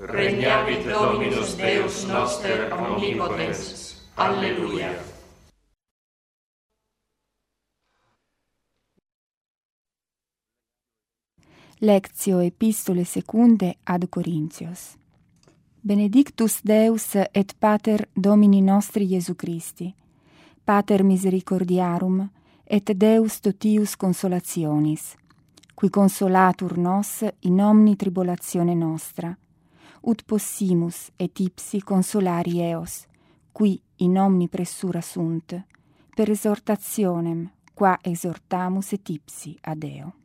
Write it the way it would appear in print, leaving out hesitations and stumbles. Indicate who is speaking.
Speaker 1: regnavit Dominus Deus noster omnipotens. Alleluia.
Speaker 2: Lectio epistole secunde ad Corinthios. Benedictus Deus et Pater Domini nostri Iesu Christi, Pater misericordiarum et Deus totius consolationis, qui consolatur nos in omni tribulatione nostra, ut possimus et ipsi consolari eos, qui in omni pressura sunt, per exhortationem qua exhortamus et ipsi ad Deo.